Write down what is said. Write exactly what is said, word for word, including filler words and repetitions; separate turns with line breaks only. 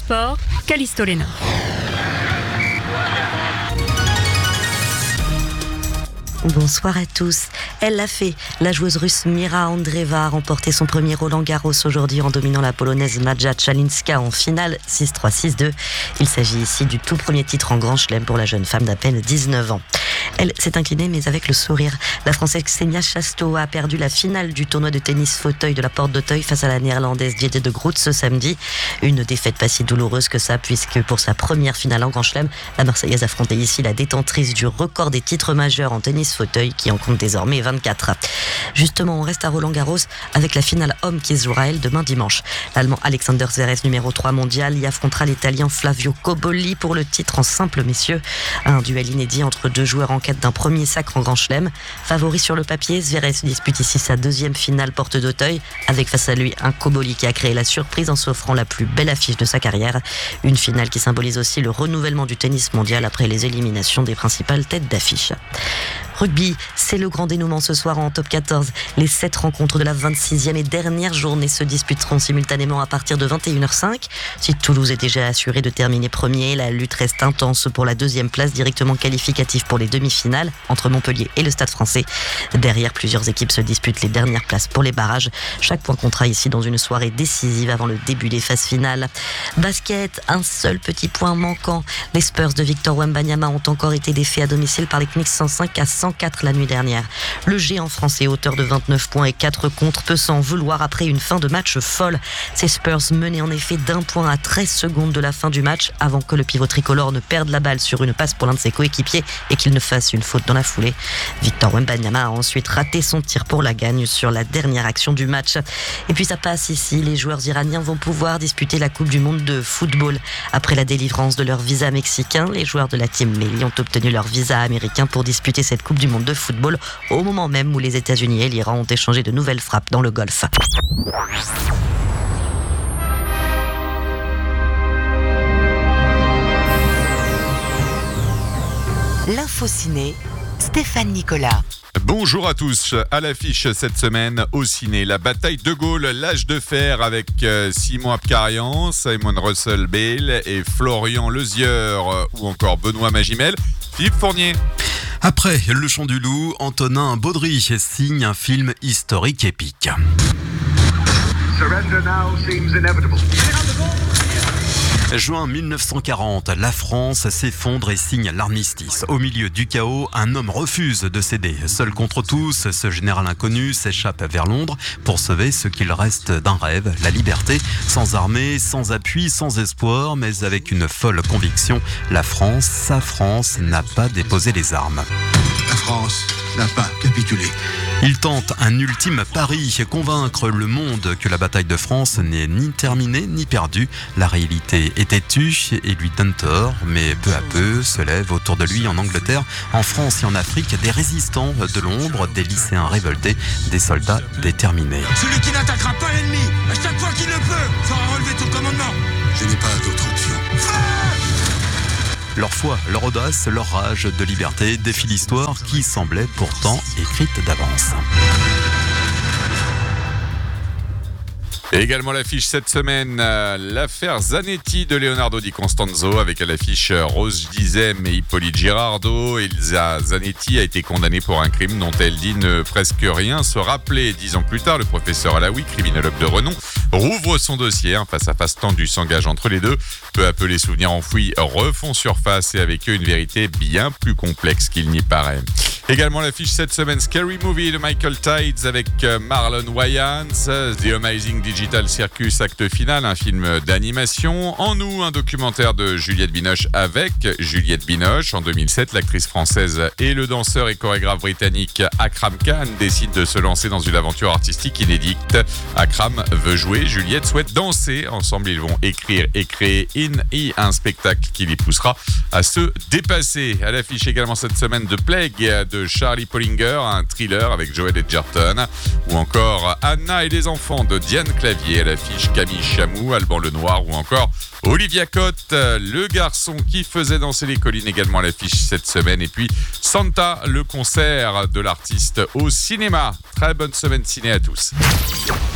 sport, Callisto Lénard.
Bonsoir à tous. Elle l'a fait. La joueuse russe Mira Andreeva a remporté son premier Roland Garros aujourd'hui en dominant la polonaise Maja Czalinska en finale six trois six deux. Il s'agit ici du tout premier titre en Grand Chelem pour la jeune femme d'à peine dix-neuf ans. Elle s'est inclinée mais avec le sourire. La Française Ksenia Shastova a perdu la finale du tournoi de tennis fauteuil de la Porte d'Auteuil face à la Néerlandaise Diede de Groot ce samedi. Une défaite pas si douloureuse que ça, puisque pour sa première finale en Grand Chelem, la Marseillaise affrontait ici la détentrice du record des titres majeurs en tennis fauteuil qui en compte désormais vingt-quatre. Justement, on reste à Roland Garros avec la finale homme qui se jouera elle demain dimanche. L'Allemand Alexander Zverev, numéro trois mondial, y affrontera l'Italien Flavio Cobolli pour le titre en simple messieurs. Un duel inédit entre deux joueurs en quête d'un premier sacre en Grand Chelem. Favori sur le papier, Zverev dispute ici sa deuxième finale Porte d'Auteuil, avec face à lui un Cobolli qui a créé la surprise en s'offrant la plus belle affiche de sa carrière. Une finale qui symbolise aussi le renouvellement du tennis mondial après les éliminations des principales têtes d'affiche. Rugby, c'est le grand dénouement ce soir en top quatorze. Les sept rencontres de la vingt-sixième et dernière journée se disputeront simultanément à partir de vingt et une heures cinq. Si Toulouse est déjà assuré de terminer premier, la lutte reste intense pour la deuxième place directement qualificative pour les demi-finales entre Montpellier et le Stade Français. Derrière, plusieurs équipes se disputent les dernières places pour les barrages. Chaque point comptera ici dans une soirée décisive avant le début des phases finales. Basket, un seul petit point manquant. Les Spurs de Victor Wembanyama ont encore été défaits à domicile par les Knicks cent cinq à cent quatre la nuit dernière. Le géant français, auteur de vingt-neuf points et quatre contre, peut s'en vouloir après une fin de match folle. Ces Spurs menaient en effet d'un point à treize secondes de la fin du match avant que le pivot tricolore ne perde la balle sur une passe pour l'un de ses coéquipiers et qu'il ne fasse une faute dans la foulée. Victor Wembanyama a ensuite raté son tir pour la gagne sur la dernière action du match. Et puis ça passe ici, les joueurs iraniens vont pouvoir disputer la Coupe du Monde de football. Après la délivrance de leur visa mexicain, les joueurs de la team Melli ont obtenu leur visa américain pour disputer cette Coupe du Monde de football au moment même où les États-Unis et l'Iran ont échangé de nouvelles frappes dans le Golfe.
L'info ciné, Stéphane Nicolas.
Bonjour à tous. À l'affiche cette semaine au ciné, la bataille de Gaulle, l'âge de fer avec Simon Abkarian, Simon Russell Bale et Florian Lezieur ou encore Benoît Magimel. Philippe Fournier.
Après Le Chant du Loup, Antonin Baudry signe un film historique épique.
Surrender now seems inevitable.
Juin mille neuf cent quarante, la France s'effondre et signe l'armistice. Au milieu du chaos, un homme refuse de céder. Seul contre tous, ce général inconnu s'échappe vers Londres pour sauver ce qu'il reste d'un rêve, la liberté. Sans armée, sans appui, sans espoir, mais avec une folle conviction, la France, sa France, n'a pas déposé les armes.
La France n'a pas capitulé.
Il tente un ultime pari, convaincre le monde que la bataille de France n'est ni terminée ni perdue. La réalité est têtue et lui donne tort, mais peu à peu se lèvent autour de lui en Angleterre, en France et en Afrique des résistants de l'ombre, des lycéens révoltés, des soldats déterminés.
Celui qui n'attaquera pas l'ennemi, à chaque fois qu'il le peut, fera relever ton commandement. Je n'ai pas d'autre option.
Leur foi, leur audace, leur rage de liberté défient l'histoire qui semblait pourtant écrite d'avance.
Et également à l'affiche cette semaine, euh, l'affaire Zanetti de Leonardo Di Constanzo avec à l'affiche Rose Dizem et Hippolyte Girardot. Elsa Zanetti a été condamnée pour un crime dont elle dit ne presque rien se rappeler. Dix ans plus tard, le professeur Alaoui, criminologue de renom, rouvre son dossier. Un face-à-face tendu s'engage entre les deux. Peu à peu, les souvenirs enfouis refont surface et avec eux une vérité bien plus complexe qu'il n'y paraît. Également à l'affiche cette semaine, Scary Movie de Michael Tides avec Marlon Wayans, The Amazing Digital Circus acte final, un film d'animation. En nous, un documentaire de Juliette Binoche avec Juliette Binoche. En deux mille sept, l'actrice française et le danseur et chorégraphe britannique Akram Khan décident de se lancer dans une aventure artistique inédite. Akram veut jouer, Juliette souhaite danser. Ensemble, ils vont écrire et créer In E, un spectacle qui les poussera à se dépasser. À l'affiche également cette semaine de Plague de Charlie Pollinger, un thriller avec Joel Edgerton, ou encore Anna et les enfants de Diane Clavier. À l'affiche Camille Chamou, Alban Lenoir ou encore Olivia Cotte, le garçon qui faisait danser les collines, également à l'affiche cette semaine. Et puis Santa, le concert de l'artiste au cinéma. Très bonne semaine ciné à tous.